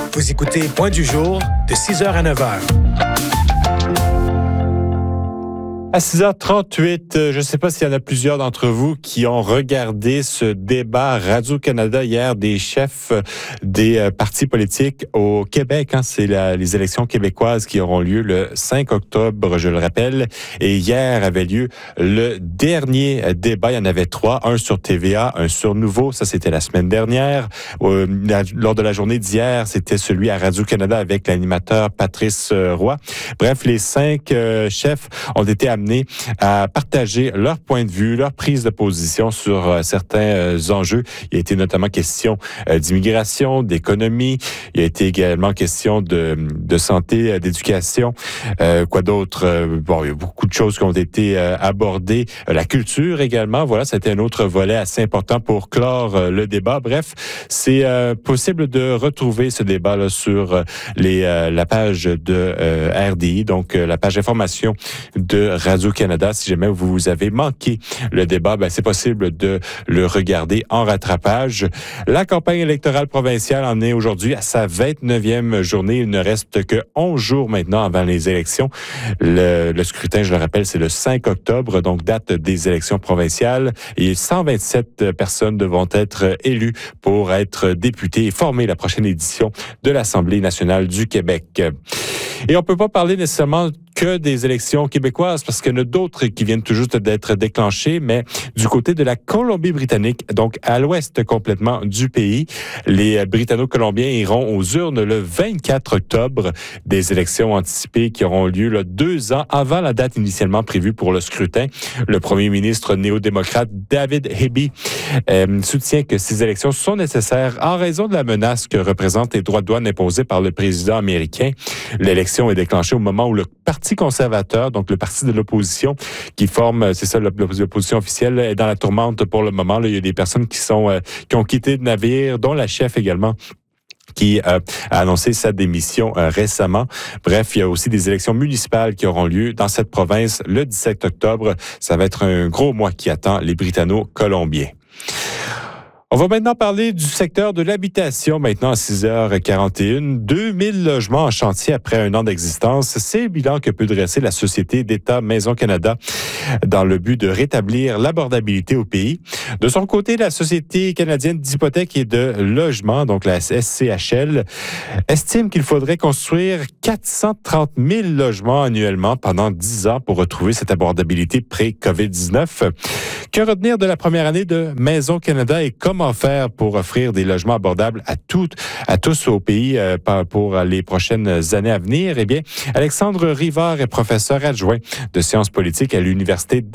Vous écoutez Point du jour de 6h à 9h. À 6h38, je ne sais pas s'il y en a plusieurs d'entre vous qui ont regardé ce débat Radio-Canada hier des chefs des partis politiques au Québec. C'est les élections québécoises qui auront lieu le 5 octobre, je le rappelle. Et hier avait lieu le dernier débat. Il y en avait 3, un sur TVA, un sur Nouveau. Ça, c'était la semaine dernière. Lors de la journée d'hier, c'était celui à Radio-Canada avec l'animateur Patrice Roy. Bref, les 5 chefs ont été amenés à partager leur point de vue, leur prise de position sur certains enjeux. Il a été notamment question d'immigration, d'économie. Il a été également question de santé, d'éducation. Quoi d'autre? Il y a beaucoup de choses qui ont été abordées. La culture également. Voilà, c'était un autre volet assez important pour clore le débat. Bref, c'est possible de retrouver ce débat-là sur la page de RDI, donc la page d'information de Radio-Canada. Si jamais vous avez manqué le débat, c'est possible de le regarder en rattrapage. La campagne électorale provinciale en est aujourd'hui à sa 29e journée. Il ne reste que 11 jours maintenant avant les élections. Le scrutin, je le rappelle, c'est le 5 octobre, donc date des élections provinciales. Et 127 personnes devront être élues pour être députées et former la prochaine édition de l'Assemblée nationale du Québec. Et on peut pas parler nécessairement que des élections québécoises, parce qu'il y en a d'autres qui viennent tout juste d'être déclenchées, mais du côté de la Colombie-Britannique, donc à l'ouest complètement du pays, les Britanno-Colombiens iront aux urnes le 24 octobre, des élections anticipées qui auront lieu 2 ans avant la date initialement prévue pour le scrutin. Le premier ministre néo-démocrate David Eby soutient que ces élections sont nécessaires en raison de la menace que représentent les droits de douane imposés par le président américain. L'élection est déclenchée au moment où le Parti conservateur, donc le parti de l'opposition, qui forme, c'est ça, l'opposition officielle, est dans la tourmente pour le moment. Là, il y a des personnes qui ont quitté le navire, dont la chef également, qui a annoncé sa démission récemment. Bref, il y a aussi des élections municipales qui auront lieu dans cette province le 17 octobre. Ça va être un gros mois qui attend les Britanno-Colombiens. On va maintenant parler du secteur de l'habitation, maintenant à 6h41. 2000 logements en chantier après un an d'existence. C'est le bilan que peut dresser la Société d'État Maison Canada dans le but de rétablir l'abordabilité au pays. De son côté, la Société canadienne d'hypothèques et de logement, donc la SCHL, estime qu'il faudrait construire 430 000 logements annuellement pendant 10 ans pour retrouver cette abordabilité pré-COVID-19. Que retenir de la première année de Maison Canada et comment faire pour offrir des logements abordables à tous au pays pour les prochaines années à venir? Eh bien, Alexandre Rivard est professeur adjoint de sciences politiques à l'Université